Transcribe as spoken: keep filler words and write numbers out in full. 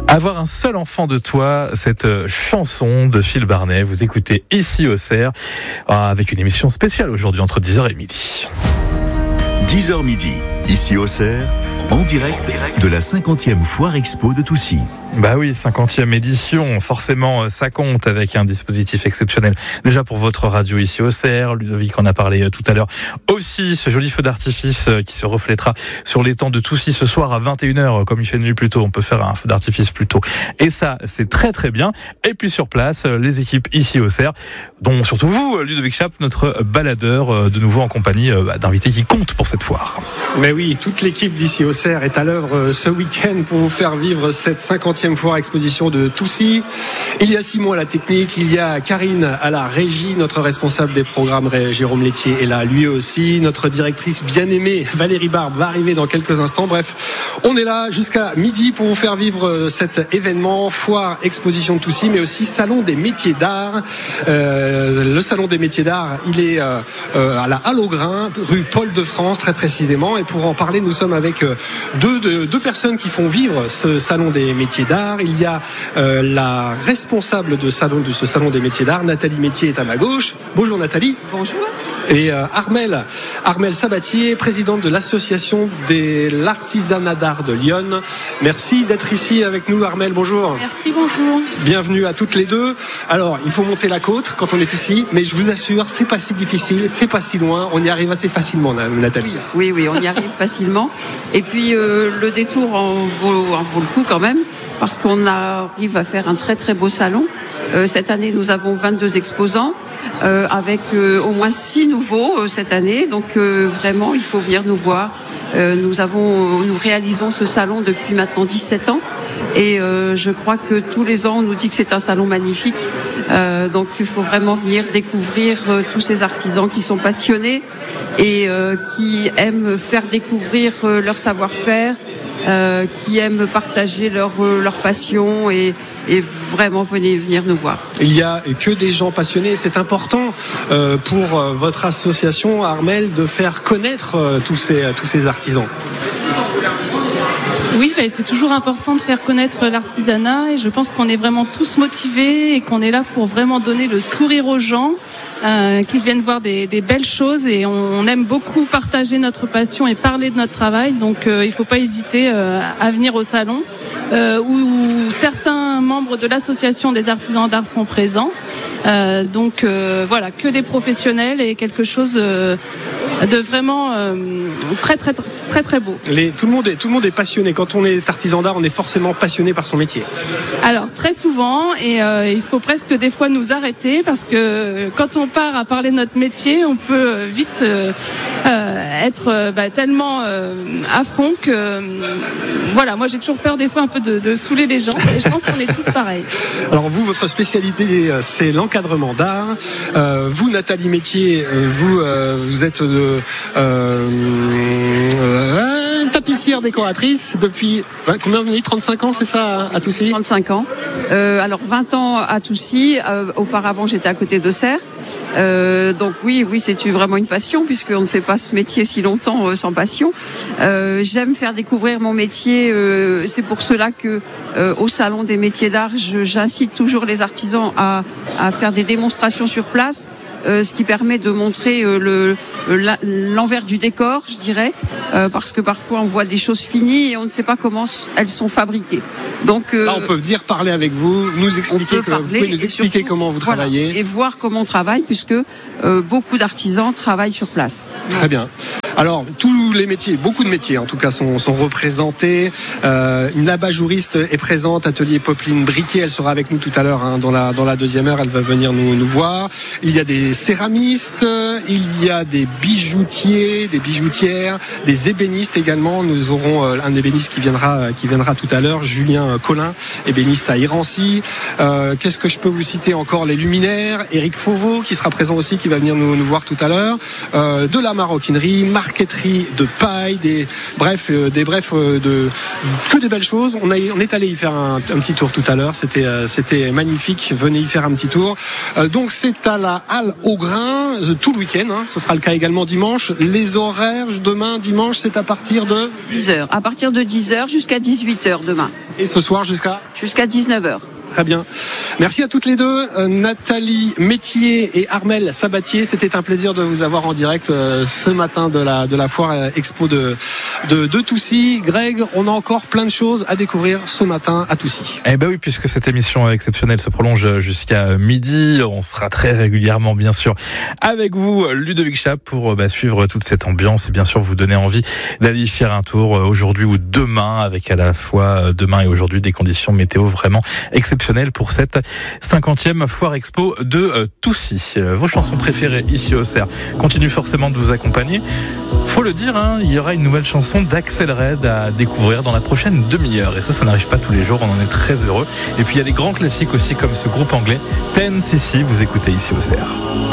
Avoir un seul enfant de toi, cette chanson de Phil Barnet, vous écoutez ici au Cerf, avec une émission spéciale aujourd'hui entre dix heures et midi. dix heures midi, ici au Cerf, en direct de la cinquantième Foire Expo de Toucy. Bah oui, cinquantième édition, forcément ça compte avec un dispositif exceptionnel. Déjà pour votre radio ici au Cerf, Ludovic en a parlé tout à l'heure. Aussi ce joli feu d'artifice qui se reflètera sur l'étang de Toucy ce soir à vingt et une heures, comme il fait nuit plus tôt, on peut faire un feu d'artifice plus tôt. Et ça, c'est très très bien. Et puis sur place, les équipes ici au Cerf, dont surtout vous, Ludovic Chape, notre baladeur, de nouveau en compagnie d'invités qui comptent pour cette foire. Mais oui, toute l'équipe d'ici au Cerf est à l'œuvre ce week-end pour vous faire vivre cette cinquantième Foire Exposition de Toucy. Il y a Simon à la technique, il y a Karine à la régie, notre responsable des programmes Jérôme Laitier est là lui aussi, notre directrice bien-aimée Valérie Barbe va arriver dans quelques instants. Bref, on est là jusqu'à midi pour vous faire vivre cet événement Foire Exposition de Toucy, mais aussi Salon des métiers d'art. Euh, le Salon des métiers d'art, il est euh, à la Halle au Grain, rue Paul de France très précisément, et pour en parler, nous sommes avec deux, deux, deux personnes qui font vivre ce Salon des métiers d'art. Il y a euh, la responsable de, salon, de ce salon des métiers d'art, Nathalie Métier est à ma gauche. Bonjour Nathalie. Bonjour. Et euh, Armelle, Armelle Sabatier, présidente de l'association de l'artisanat d'art de Lyon. Merci d'être ici avec nous Armelle, bonjour. Merci, bonjour. Bienvenue à toutes les deux. Alors, il faut monter la côte quand on est ici, mais je vous assure, c'est pas si difficile, c'est pas si loin, on y arrive assez facilement Nathalie. Oui, oui, on y arrive facilement. Et puis euh, le détour en vaut, en vaut le coup quand même, parce qu'on arrive à faire un très très beau salon. Euh, cette année, nous avons vingt-deux exposants, euh, avec euh, au moins six nouveaux euh, cette année. Donc euh, vraiment, il faut venir nous voir. Euh, nous avons, nous réalisons ce salon depuis maintenant dix-sept ans. Et euh, je crois que tous les ans, on nous dit que c'est un salon magnifique. Euh, donc il faut vraiment venir découvrir euh, tous ces artisans qui sont passionnés et euh, qui aiment faire découvrir euh, leur savoir-faire. Euh, qui aiment partager leur, euh, leur passion et, et vraiment venez venir nous voir. Il n'y a que des gens passionnés. C'est important euh, pour euh, votre association, Armelle, de faire connaître euh, tous ces, tous ces artisans. Oui, bah, c'est toujours important de faire connaître l'artisanat et je pense qu'on est vraiment tous motivés et qu'on est là pour vraiment donner le sourire aux gens, euh, qu'ils viennent voir des, des belles choses et on, on aime beaucoup partager notre passion et parler de notre travail. Donc euh, il ne faut pas hésiter euh, à venir au salon euh, où, où certains membres de l'association des artisans d'art sont présents. Euh, donc euh, voilà, que des professionnels et quelque chose euh, de vraiment euh, très très très très beau. Les, tout le monde est tout le monde est passionné. Quand on est artisan d'art, on est forcément passionné par son métier. Alors très souvent, et euh, il faut presque des fois nous arrêter parce que quand on part à parler de notre métier, on peut vite euh, euh, être euh, bah, tellement euh, à fond que euh, voilà. Moi, j'ai toujours peur des fois un peu de, de saouler les gens. Et je pense qu'on est tous pareils. Alors vous, votre spécialité, c'est l'encadrement d'art. Euh, vous, Nathalie Métier, vous euh, vous êtes euh, euh, euh, tapissière décoratrice depuis hein, combien vous dites trente-cinq ans, c'est ça à Toucy? trente-cinq ans. Euh, alors vingt ans à Toucy. Euh, auparavant, j'étais à côté d'Auxerre. Euh, donc oui, oui, c'est vraiment une passion puisqu'on ne fait pas ce métier si longtemps euh, sans passion. Euh, j'aime faire découvrir mon métier. Euh, c'est pour cela que euh, au salon des métiers d'art, je, j'incite toujours les artisans à, à faire des démonstrations sur place. Euh, ce qui permet de montrer euh, le, la, l'envers du décor, je dirais, euh, parce que parfois on voit des choses finies et on ne sait pas comment elles sont fabriquées. Donc euh, là, on peut venir parler avec vous, nous expliquer, que, vous pouvez nous expliquer surtout, comment vous voilà, travaillez et voir comment on travaille, puisque euh, beaucoup d'artisans travaillent sur place. Très bien. Alors tous les métiers, beaucoup de métiers en tout cas sont, sont représentés. Euh, une abat-jouriste est présente, atelier Popeline Briquet, elle sera avec nous tout à l'heure hein, dans la dans la deuxième heure, elle va venir nous nous voir. Il y a des céramistes, il y a des bijoutiers, des bijoutières, des ébénistes également. Nous aurons euh, un ébéniste qui viendra qui viendra tout à l'heure, Julien Collin, ébéniste à Irancy. Euh, qu'est-ce que je peux vous citer encore? Les luminaires, Éric Fauveau qui sera présent aussi, qui va venir nous, nous voir tout à l'heure. Euh, de la maroquinerie, marqueterie de paille, des bref, euh, des brefs euh, de que des belles choses. On, a, on est allé y faire un, un petit tour tout à l'heure. C'était euh, c'était magnifique. Venez y faire un petit tour. Euh, donc c'est à la Halle au Grain euh, tout le week-end. week-end. Hein. Ce sera le cas également dimanche. Les horaires demain, dimanche, c'est à partir de dix heures. À partir de dix heures jusqu'à dix-huit heures demain. Et ce soir jusqu'à Jusqu'à dix-neuf heures. Très bien. Merci à toutes les deux, euh, Nathalie Métier et Armelle Sabatier. C'était un plaisir de vous avoir en direct euh, ce matin de la de la foire euh, expo de de, de Toussy. Greg, on a encore plein de choses à découvrir ce matin à Toussy. Eh ben oui, puisque cette émission exceptionnelle se prolonge jusqu'à midi, on sera très régulièrement, bien sûr, avec vous, Ludovic Chape, pour bah, suivre toute cette ambiance et bien sûr vous donner envie d'aller y faire un tour aujourd'hui ou demain, avec à la fois demain et aujourd'hui des conditions météo vraiment exceptionnelles pour cette cinquantième foire expo de Toussy. Vos chansons préférées ici au Cerf continuent forcément de vous accompagner. Faut le dire, hein, il y aura une nouvelle chanson d'Axel Red à découvrir dans la prochaine demi-heure. Et ça, ça n'arrive pas tous les jours, on en est très heureux. Et puis il y a des grands classiques aussi comme ce groupe anglais ten C C, vous écoutez ici au Cerf.